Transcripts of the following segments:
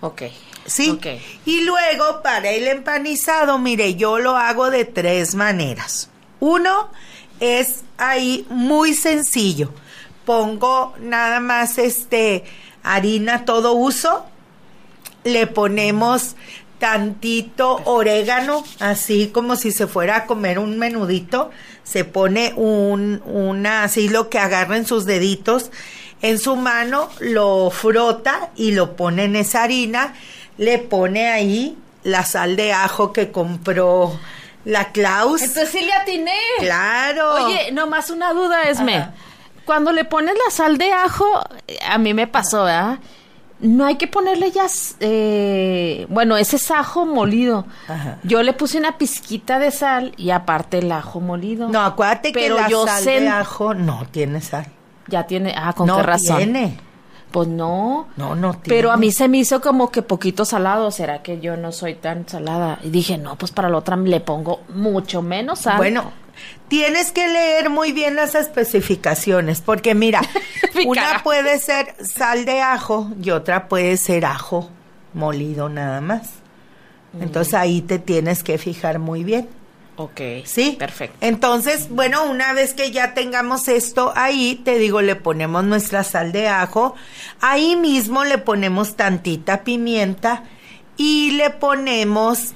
Ok. ¿Sí? Ok. Y luego, para el empanizado, mire, yo lo hago de 3 maneras. Uno es ahí muy sencillo. Pongo nada más harina todo uso. Le ponemos tantito orégano, así como si se fuera a comer un menudito. Se pone así lo que agarra en sus deditos. En su mano lo frota y lo pone en esa harina. Le pone ahí la sal de ajo que compró la Klaus. Entonces sí le atiné. Claro. Oye, nomás una duda, Esme. Ajá. Cuando le pones la sal de ajo, a mí me pasó, ¿verdad? No hay que ponerle ya, bueno, ese es ajo molido. Ajá. Yo le puse una pizquita de sal y aparte el ajo molido. No, acuérdate que Pero la yo sal de ajo no tiene sal. Ya tiene, con No qué razón. tiene. Pues no. No tiene. Pero a mí se me hizo como que poquito salado. ¿Será que yo no soy tan salada? Y dije, no, pues para la otra le pongo mucho menos sal. Bueno, tienes que leer muy bien las especificaciones, porque mira, una puede ser sal de ajo y otra puede ser ajo molido nada más. Entonces ahí te tienes que fijar muy bien. Ok. Sí, Perfecto. Entonces, bueno, una vez que ya tengamos esto ahí, te digo, le ponemos nuestra sal de ajo. Ahí mismo le ponemos tantita pimienta y le ponemos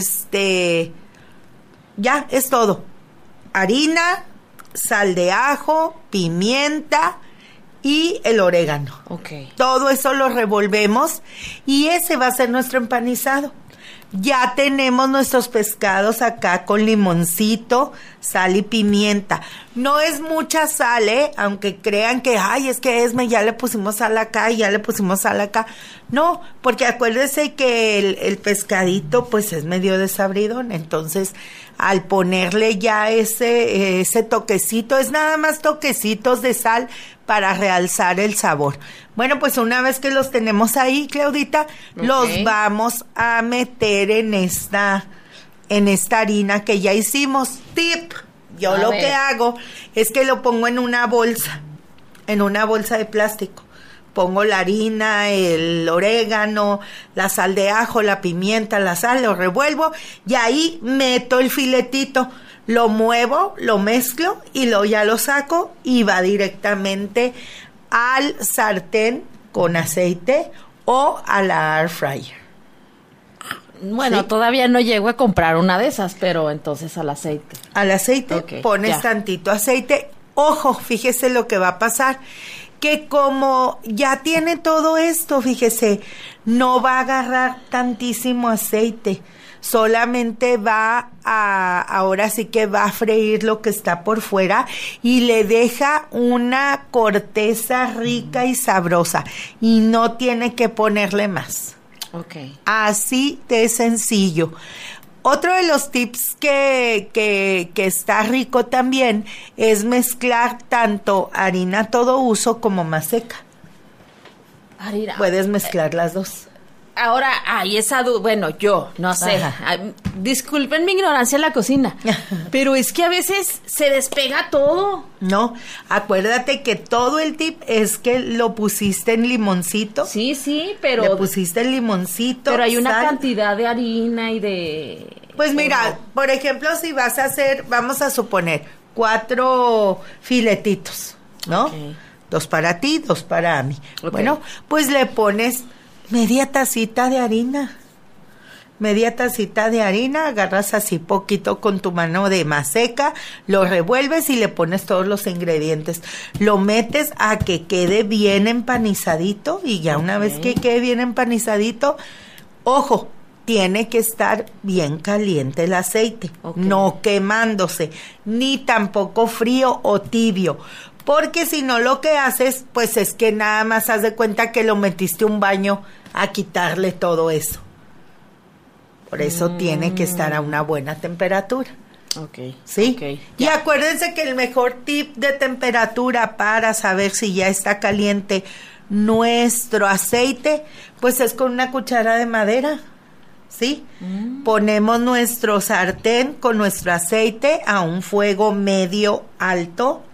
ya es todo. Harina, sal de ajo, pimienta y el orégano. Ok. Todo eso lo revolvemos y ese va a ser nuestro empanizado. Ya tenemos nuestros pescados acá con limoncito, sal y pimienta. No es mucha sal, aunque crean que, es que Esme, ya le pusimos sal acá y ya le pusimos sal acá. No, porque acuérdese que el pescadito pues es medio desabridón, entonces al ponerle ya ese toquecito, es nada más toquecitos de sal para realzar el sabor. Bueno, pues una vez que los tenemos ahí, Claudita, los vamos a meter en esta harina que ya hicimos. Tip, yo lo que hago es que lo pongo en una bolsa de plástico. Pongo la harina, el orégano, la sal de ajo, la pimienta, la sal, lo revuelvo y ahí meto el filetito. Lo muevo, lo mezclo y luego ya lo saco y va directamente al sartén con aceite o a la air fryer. Bueno, ¿Sí? todavía no llego a comprar una de esas, pero entonces al aceite. Al aceite pones tantito aceite. Ojo, fíjese lo que va a pasar. Que como ya tiene todo esto, fíjese, no va a agarrar tantísimo aceite. Solamente ahora sí que va a freír lo que está por fuera y le deja una corteza rica y sabrosa y no tiene que ponerle más. Okay. Así de sencillo. Otro de los tips que está rico también es mezclar tanto harina todo uso como maseca. Harina. Puedes mezclar las dos. Ahora, esa duda, bueno, yo no sé, disculpen mi ignorancia en la cocina, pero es que a veces se despega todo. No, acuérdate que todo el tip es que lo pusiste en limoncito. Sí, pero... Le pusiste el limoncito. Pero hay una sal. cantidad de harina y de... Pues mira, por ejemplo, si vas a hacer, vamos a suponer, 4 filetitos, ¿no? Okay. 2 para ti, 2 para mí. Okay. Bueno, pues le pones media tacita de harina. Agarras así poquito con tu mano de maseca, lo revuelves y le pones todos los ingredientes. Lo metes a que quede bien empanizadito y ya una vez que quede bien empanizadito, ojo, tiene que estar bien caliente el aceite, no quemándose, ni tampoco frío o tibio. Porque si no, lo que haces, pues es que nada más haz de cuenta que lo metiste un baño a quitarle todo eso. Por eso tiene que estar a una buena temperatura. ¿Sí? Okay, y acuérdense que el mejor tip de temperatura para saber si ya está caliente nuestro aceite, pues es con una cuchara de madera. ¿Sí? Ponemos nuestro sartén con nuestro aceite a un fuego medio alto.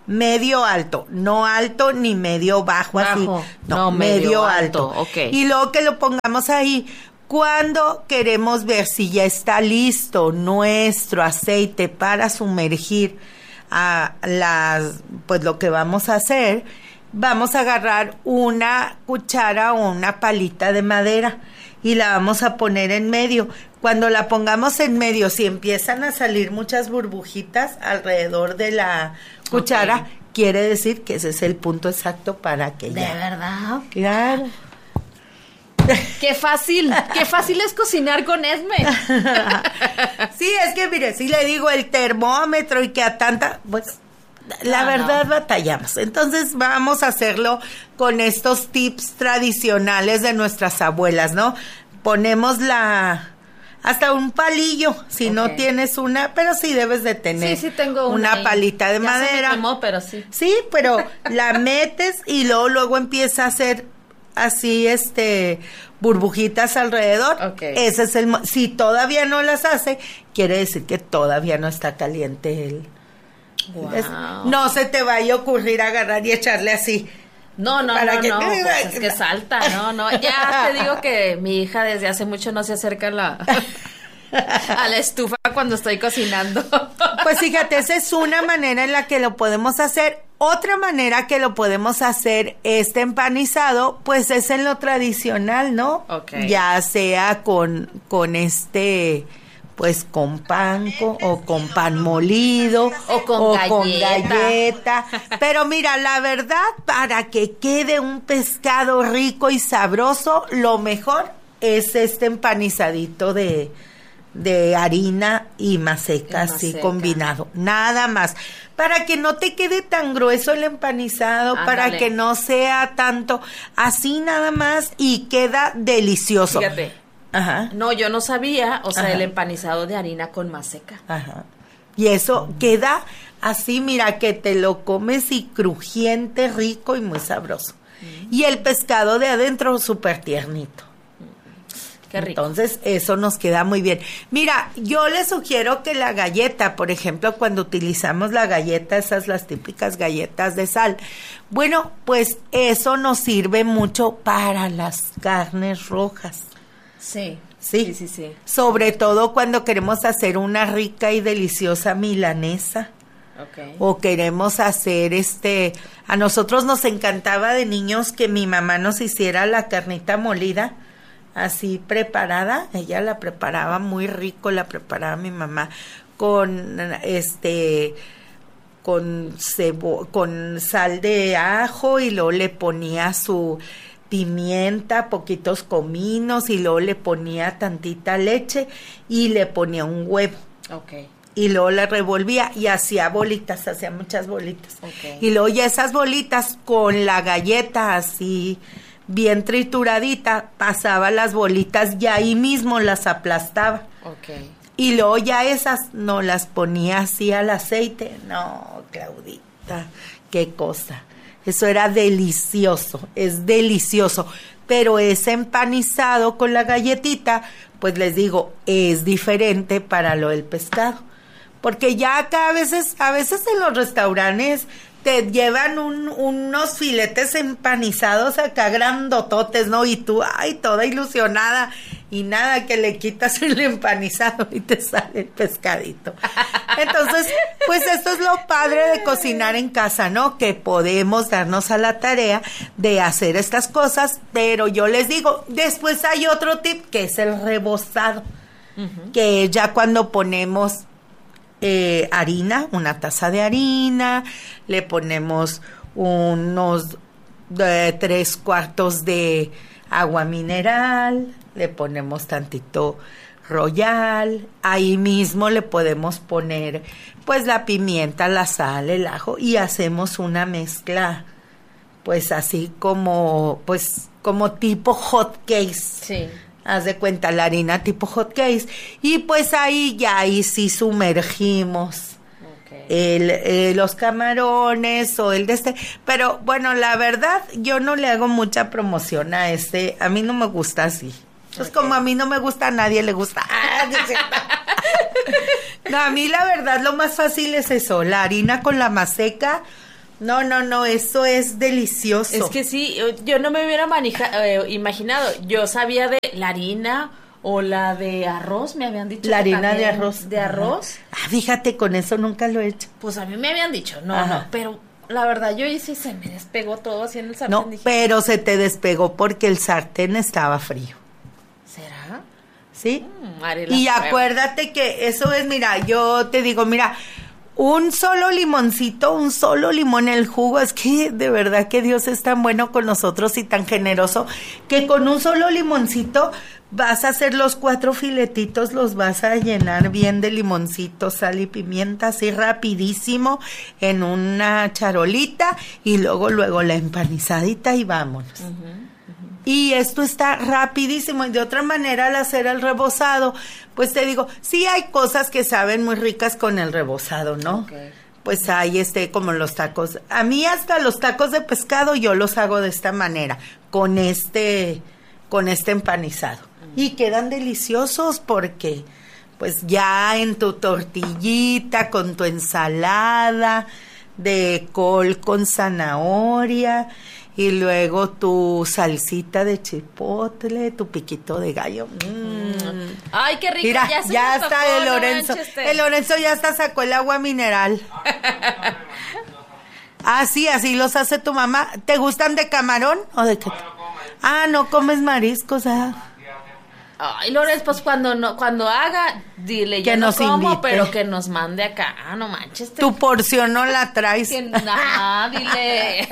medio alto, no alto ni medio bajo, así, no, medio alto. Okay. Y luego que lo pongamos ahí, cuando queremos ver si ya está listo nuestro aceite para sumergir a pues lo que vamos a hacer, vamos a agarrar una cuchara o una palita de madera y la vamos a poner en medio. Cuando la pongamos en medio, si empiezan a salir muchas burbujitas alrededor de la cuchara, quiere decir que ese es el punto exacto para que ¿De verdad? Claro. Qué fácil es cocinar con Esme. Sí, es que mire, si le digo el termómetro y que a tanta, pues la verdad batallamos. Entonces vamos a hacerlo con estos tips tradicionales de nuestras abuelas, ¿no? Ponemos hasta un palillo, si no tienes una, pero sí debes de tener tengo una palita de madera. Se me quemó, pero sí. Sí, pero la metes y luego empieza a hacer así burbujitas alrededor. Ese es si todavía no las hace, quiere decir que todavía no está caliente Wow. No se te vaya a ocurrir agarrar y echarle así. No, pues es que salta, ya te digo que mi hija desde hace mucho no se acerca a la estufa cuando estoy cocinando. Pues fíjate, esa es una manera en la que lo podemos hacer. Otra manera que lo podemos hacer empanizado, pues es en lo tradicional, ¿no? Ya sea con pues con pan o con pan molido o con galleta. Pero mira, la verdad, para que quede un pescado rico y sabroso, lo mejor es empanizadito de harina y maseca, así combinado, nada más, para que no te quede tan grueso el empanizado. Ándale. Para que no sea tanto, así nada más, y queda delicioso. Fíjate. Ajá. No, yo no sabía, el empanizado de harina con maseca. Ajá. Y eso queda así, mira, que te lo comes y crujiente, rico y muy sabroso. Y el pescado de adentro súper tiernito. Qué rico. Entonces, eso nos queda muy bien. Mira, yo les sugiero que la galleta, por ejemplo, cuando utilizamos la galleta, esas las típicas galletas de sal, bueno, pues eso nos sirve mucho para las carnes rojas. Sí. Sobre todo cuando queremos hacer una rica y deliciosa milanesa. O queremos hacer a nosotros nos encantaba de niños que mi mamá nos hiciera la carnita molida, así preparada. Ella la preparaba muy rico, la preparaba mi mamá con con sal de ajo, y luego le ponía su pimienta, poquitos cominos, y luego le ponía tantita leche y le ponía un huevo. Y luego la revolvía y hacía bolitas, hacía muchas bolitas. Y luego ya esas bolitas con la galleta así bien trituradita, pasaba las bolitas y ahí mismo las aplastaba. Y luego ya esas no las ponía así al aceite. No, Claudita, qué cosa. Eso era delicioso, es delicioso. Pero ese empanizado con la galletita, pues les digo, es diferente para lo del pescado. Porque ya acá a veces en los restaurantes te llevan unos filetes empanizados acá grandototes, ¿no? Y tú, ay, toda ilusionada, y nada, que le quitas el empanizado y te sale el pescadito. Entonces, pues esto es lo padre de cocinar en casa, ¿no? Que podemos darnos a la tarea de hacer estas cosas, pero yo les digo, después hay otro tip que es el rebozado, que es ya cuando ponemos harina, una taza de harina, le ponemos unos 3/4 de agua mineral, le ponemos tantito Royal, ahí mismo le podemos poner pues la pimienta, la sal, el ajo, y hacemos una mezcla pues así como tipo hot cakes. Sí. Haz de cuenta, la harina tipo hot cakes, y pues ahí sí sumergimos los camarones o pero bueno, la verdad yo no le hago mucha promoción a a mí no me gusta así. Pues como a mí no me gusta, a nadie le gusta. No, a mí la verdad lo más fácil es eso, la harina con la maseca, No, eso es delicioso. Es que sí, yo no me hubiera imaginado. Yo sabía de la harina o la de arroz, me habían dicho. La harina de arroz. ¿De arroz? Fíjate, con eso nunca lo he hecho. Pues a mí me habían dicho, no, pero la verdad yo hice y se me despegó todo así en el sartén. No, dije, pero se te despegó porque el sartén estaba frío. ¿será? ¿Sí? Haré la Y prueba. acuérdate que eso es, mira, yo te digo, mira, un solo limoncito, un solo limón en el jugo, es que de verdad que Dios es tan bueno con nosotros y tan generoso, que con un solo limoncito vas a hacer los 4 filetitos, los vas a llenar bien de limoncito, sal y pimienta, así rapidísimo, en una charolita, y luego la empanizadita y vámonos. Y esto está rapidísimo. Y de otra manera, al hacer el rebozado, pues te digo, sí hay cosas que saben muy ricas con el rebozado, ¿no? Okay. Pues hay como los tacos. A mí hasta los tacos de pescado yo los hago de esta manera, con este empanizado. Y quedan deliciosos porque pues ya en tu tortillita, con tu ensalada de col con zanahoria, y luego tu salsita de chipotle, tu piquito de gallo. Ay, qué rico. Mira, ya me está antojó, el Lorenzo. no manches, El Lorenzo ya hasta sacó el agua mineral. Sí, así los hace tu mamá. ¿Te gustan de camarón o de qué? No comes mariscos, Ay, Lorenzo, pues cuando haga, dile, que yo no nos como, invite. pero que nos mande acá. No manches. Tu porción no la traes. Dile.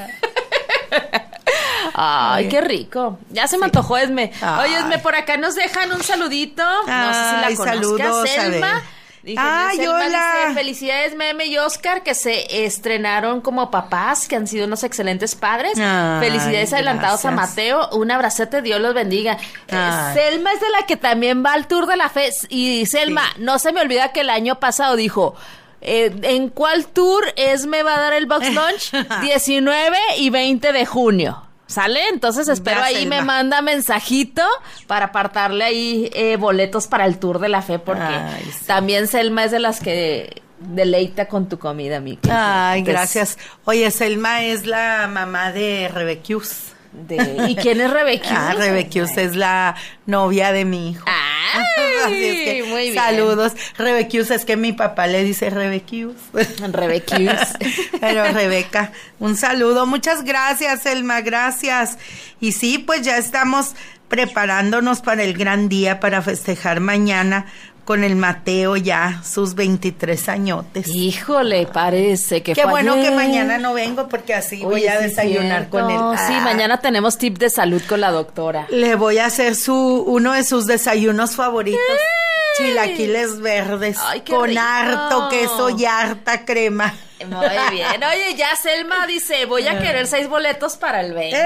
Ay, qué rico. Ya se me antojó, Esme. Oye, Esme, por acá nos dejan un saludito. No sé si la conozcas, saludos, Selma. Selma hola. dice, felicidades, Meme y Oscar, que se estrenaron como papás, que han sido unos excelentes padres. Felicidades adelantados a Mateo. Un abracete, Dios los bendiga. Selma es de la que también va al Tour de la Fe. Y Selma, no se me olvida que el año pasado dijo... ¿en cuál tour Esme va a dar el box lunch? 19 y 20 de junio. ¿Sale? Entonces espero ahí Selma me manda mensajito para apartarle ahí boletos para el Tour de la Fe, porque también Selma es de las que deleita con tu comida, mi querida. Ay, gracias. Oye, Selma es la mamá de Rebequius. ¿Y quién es Rebequius? Rebequius es la novia de mi hijo. Así es que, muy bien. Saludos. Rebequius, es que mi papá le dice Rebequius. Rebequius. Pero Rebeca, un saludo. Muchas gracias, Selma, gracias. Y sí, pues ya estamos preparándonos para el gran día, para festejar mañana con el Mateo ya sus 23 añotes. Híjole, parece que qué bueno que mañana no vengo porque así voy a desayunar con él. Sí, mañana tenemos tip de salud con la doctora. Le voy a hacer uno de sus desayunos favoritos. Chilaquiles verdes. Ay, qué con rico. Harto queso y harta crema. Muy bien. Oye, ya Selma dice, voy a querer 6 boletos para el 20.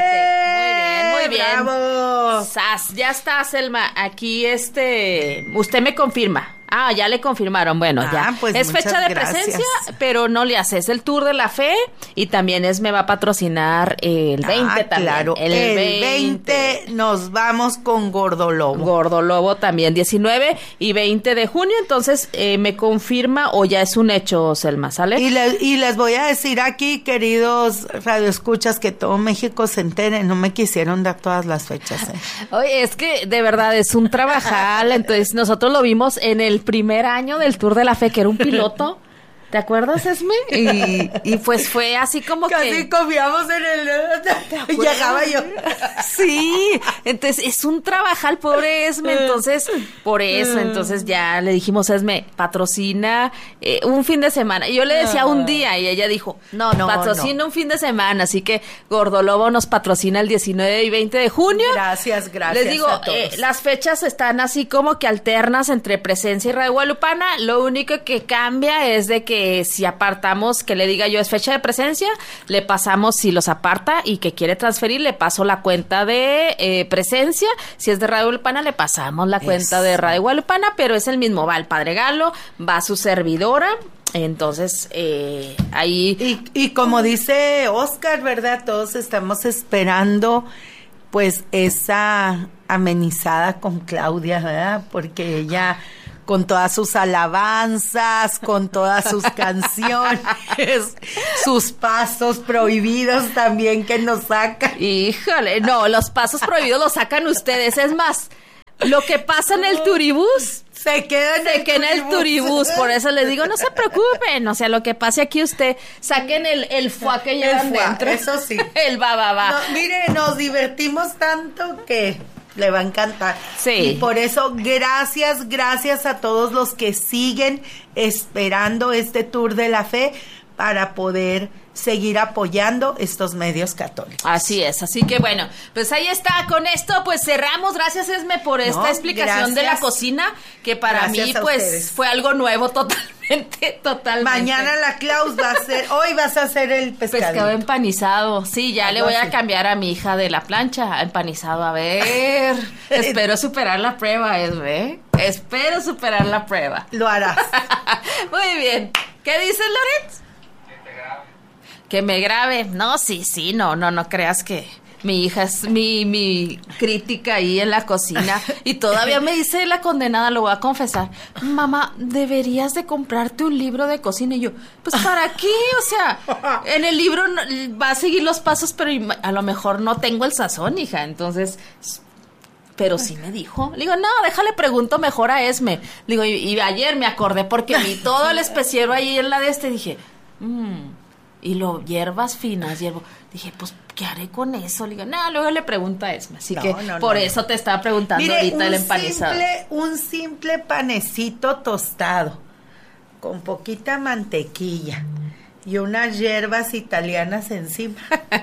Muy bien. ¡Bravo! Ya está, Selma. Aquí usted me confirma. Ya le confirmaron. Bueno, ya. Pues es fecha de presencia, pero no le haces el Tour de la Fe y también me va a patrocinar el 20 también. Claro, el 20 nos vamos con Gordolobo. Gordolobo también, 19 y 20 de junio. Entonces, ¿me confirma o ya es un hecho, Selma? ¿Sale? Y les voy a decir aquí, queridos radioescuchas, que todo México se entere. No me quisieron dar todas las fechas. Oye, es que de verdad es un trabajal. Entonces, nosotros lo vimos en el primer año del Tour de la Fe, que era un piloto. ¿Te acuerdas, Esme? Y pues fue así como casi confiamos en el... Llegaba yo. Sí, entonces es un trabajal, pobre Esme, entonces por eso, entonces ya le dijimos, Esme, patrocina un fin de semana. Y yo le decía un día y ella dijo, no, patrocina un fin de semana, así que Gordolobo nos patrocina el 19 y 20 de junio. Gracias Les digo, a todos. Las fechas están así como que alternas entre Presencia y Radio Guadalupana. Lo único que cambia es de que si apartamos, que le diga yo es fecha de presencia, le pasamos, si los aparta y que quiere transferir, le paso la cuenta de Presencia. Si es de Radio Guadalupana, le pasamos la cuenta de Radio Guadalupana, pero es el mismo, va el Padre Galo, va su servidora. Entonces, ahí... Y como dice Oscar, ¿verdad? Todos estamos esperando pues esa amenizada con Claudia, ¿verdad? Porque ella con todas sus alabanzas, con todas sus canciones, sus pasos prohibidos también que nos sacan. Híjole, no, los pasos prohibidos los sacan ustedes. Es más, lo que pasa en el turibús se queda en el turibús. Por eso les digo, no se preocupen. O sea, lo que pase aquí usted, saquen el fuá que llevan dentro. Eso sí. El va. No, mire, nos divertimos tanto que le va a encantar. Sí. Y por eso, gracias a todos los que siguen esperando este Tour de la Fe para poder seguir apoyando estos medios católicos. Así es, así que bueno, pues ahí está, con esto pues cerramos. Gracias, Esme, por esta explicación de la cocina, que para mí pues ustedes. Fue algo nuevo totalmente. Mañana la Klaus hoy vas a hacer el pescado empanizado. Sí, ya le voy a cambiar a mi hija de la plancha a empanizado. A ver, espero superar la prueba, Esme. Espero superar la prueba. Lo harás. Muy bien. ¿Qué dices, Lorenz? Que me grabe. No, sí, no creas que mi hija es mi crítica ahí en la cocina. Y todavía me dice la condenada, lo voy a confesar: mamá, deberías de comprarte un libro de cocina. Y yo, pues ¿para qué? O sea, en el libro va a seguir los pasos, pero a lo mejor no tengo el sazón, hija. Entonces, pero sí me dijo. Le digo, no, déjale, pregunto mejor a Esme. Le digo, y ayer me acordé porque vi todo el especiero ahí en la de dije, y hierbas finas, dije, pues, ¿qué haré con eso? Le digo, no, luego le pregunto a Esme. Así que por eso te estaba preguntando. Mire, ahorita el empanizado. Un simple panecito tostado con poquita mantequilla y unas hierbas italianas encima.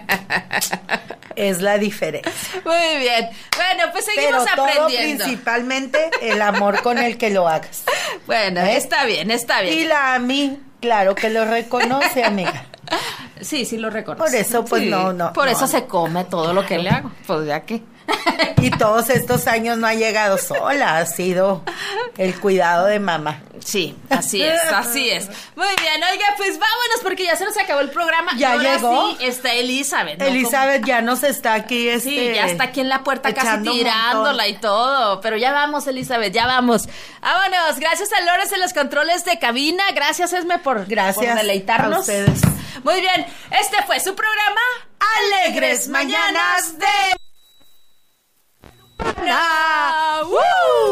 Es la diferencia. Muy bien. Bueno, pues seguimos aprendiendo. Todo principalmente el amor con el que lo hagas. Bueno, está bien. Y la Ami, claro que lo reconoce, amiga. Sí, lo reconoce. Por eso, pues sí. Por eso se come todo lo que le hago. Pues ya que. Y todos estos años no ha llegado sola, ha sido el cuidado de mamá. Sí, así es. Muy bien, oiga, pues vámonos porque ya se nos acabó el programa. Ya llegó. Sí, está Elizabeth. Elizabeth ya nos está aquí. Sí, ya está aquí en la puerta casi tirándola y todo. Pero ya vamos, Elizabeth, ya vamos. Vámonos, gracias a Lorenz en los controles de cabina. Gracias, Esme, por deleitarnos. A ustedes. Muy bien, este fue su programa Alegres Mañanas de... ¡Woo!